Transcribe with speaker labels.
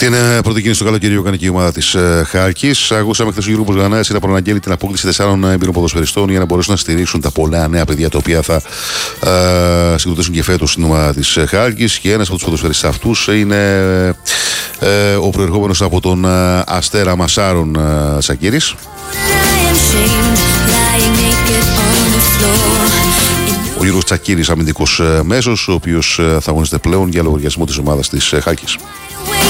Speaker 1: Την πρώτη κίνηση του καλοκαιριού κάνει και η ομάδα της Χάλκης. Ακούσαμε χθες ο Γιώργος Μπογδανάς να προαναγγέλει την απόκτηση 4 έμπειρων ποδοσφαιριστών για να μπορέσουν να στηρίξουν τα πολλά νέα παιδιά τα οποία θα συγκροτήσουν και φέτος στην ομάδα της Χάλκης. Και ένας από τους ποδοσφαιριστές αυτούς είναι ο προερχόμενος από τον Αστέρα Μασάρων Τσακίρης. Ο Γιώργος Τσακίρης, αμυντικός μέσος, ο οποίος θα αγωνίζεται πλέον για λογαριασμό της ομάδας της Χάλκης.